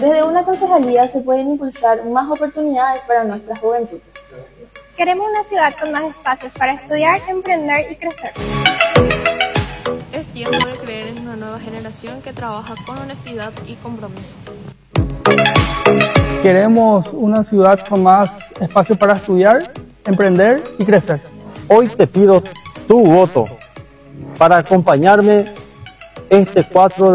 Desde una concejalía se pueden impulsar más oportunidades para nuestra juventud. Queremos una ciudad con más espacios para estudiar, emprender y crecer. Es tiempo de creer en una nueva generación que trabaja con honestidad y compromiso. Queremos una ciudad con más espacio para estudiar, emprender y crecer. Hoy te pido tu voto para acompañarme este 4 de